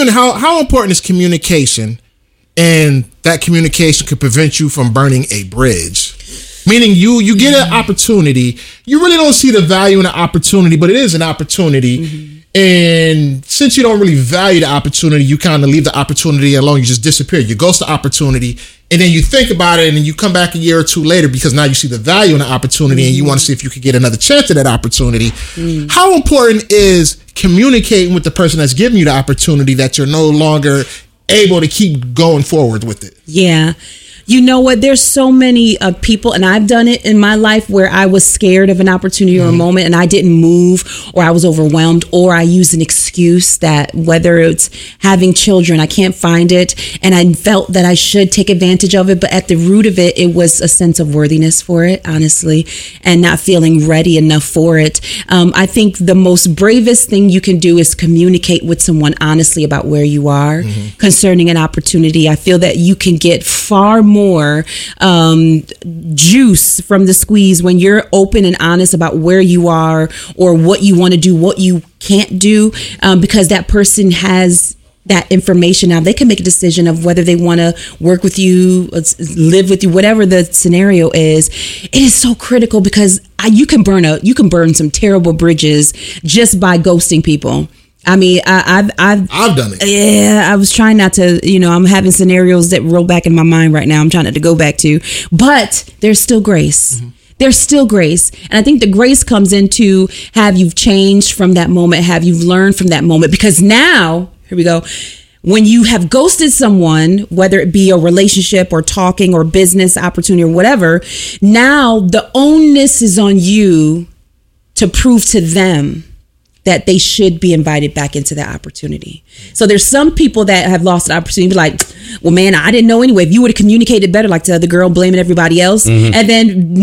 how important is communication, and that communication could prevent you from burning a bridge? Meaning you get an opportunity, you really don't see the value in the opportunity, but it is an opportunity. And since you don't really value the opportunity, you kind of leave the opportunity alone. You just disappear. You ghost the opportunity, and then you think about it, and then you come back a year or two later because now you see the value in the opportunity, and you want to see if you could get another chance at that opportunity. How important is communicating with the person that's giving you the opportunity that you're no longer able to keep going forward with it? Yeah. You know what? There's so many people, and I've done it in my life where I was scared of an opportunity or a moment and I didn't move, or I was overwhelmed, or I used an excuse that whether it's having children, I can't find it, and I felt that I should take advantage of it. But at the root of it, it was a sense of worthiness for it, honestly, and not feeling ready enough for it. I think the most bravest thing you can do is communicate with someone honestly about where you are concerning an opportunity. I feel that you can get far more juice from the squeeze when you're open and honest about where you are or what you want to do, what you can't do, because that person has that information. Now they can make a decision of whether they want to work with you, live with you, whatever the scenario is. It is so critical because you can burn some terrible bridges just by ghosting people. I mean, I've done it. Yeah, I was trying not to, I'm having scenarios that roll back in my mind right now. I'm trying not to go back to, but there's still grace. There's still grace. And I think the grace comes into, have you changed from that moment? Have you learned from that moment? Because now, here we go. When you have ghosted someone, whether it be a relationship or talking or business opportunity or whatever, now the onus is on you to prove to them that they should be invited back into that opportunity. So there's some people that have lost an opportunity, like, well, man, I didn't know anyway. If you would have communicated better, like to the girl blaming everybody else. And then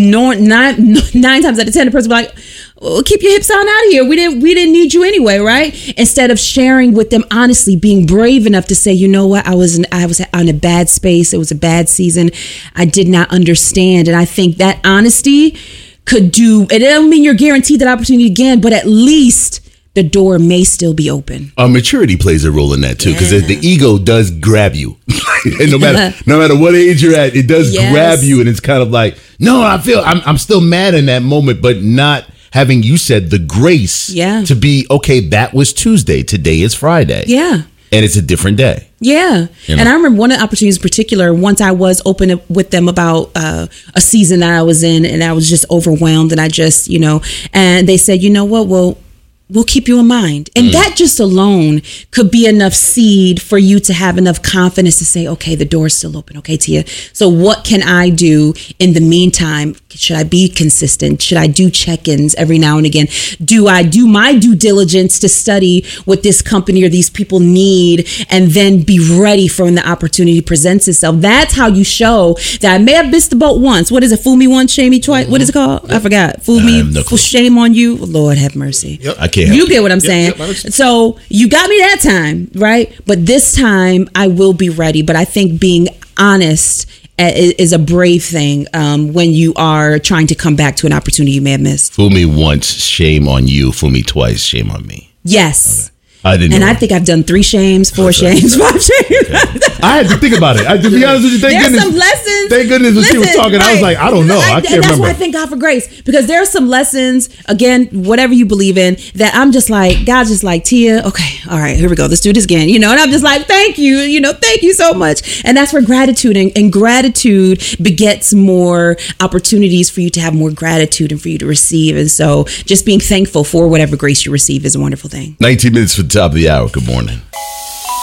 nine times out of 10, the person will be like, well, keep your hips on out of here. We didn't need you anyway, right? Instead of sharing with them honestly, being brave enough to say, you know what, I was on a bad space. It was a bad season. I did not understand. And I think that honesty could do, it doesn't mean you're guaranteed that opportunity again, but at least the door may still be open. Maturity plays a role in that too, because the ego does grab you. And no matter what age you're at, it does grab you, and it's kind of like, no, I'm still mad in that moment, but not having, you said, the grace to be, okay, that was Tuesday, today is Friday. Yeah. And it's a different day. Yeah. And I remember one of the opportunities in particular, once I was open with them about a season that I was in, and I was just overwhelmed, and I just, and they said, you know what, well, we'll keep you in mind. And that just alone could be enough seed for you to have enough confidence to say, okay, the door's still open. Okay, Tia. So what can I do in the meantime? Should I be consistent? Should I do check-ins every now and again? Do I do my due diligence to study what this company or these people need and then be ready for when the opportunity presents itself? That's how you show that I may have missed the boat once. What is it? Fool me once, shame me twice. What is it called? I forgot. Fool me, shame on you. Lord have mercy. Yep. I can't. You get what I'm saying? So you got me that time, right? But this time I will be ready. But I think being honest is a brave thing when you are trying to come back to an opportunity you may have missed. Fool me once, shame on you. Fool me twice, shame on me. Yes. Okay. I didn't. And I think I've done 3 shames, 4 shames, 5 shames. Okay. I had to think about it. To be honest with you, thank goodness. Some lessons. Thank goodness when she was talking, I was like, I don't know. I can't remember. That's why I thank God for grace, because there are some lessons, again, whatever you believe in, that I'm just like, God's just like, Tia, okay, all right, here we go. Let's do this again. And I'm just like, thank you, thank you so much. And that's where gratitude and gratitude begets more opportunities for you to have more gratitude and for you to receive. And so just being thankful for whatever grace you receive is a wonderful thing. 19 minutes for the top of the hour. Good morning.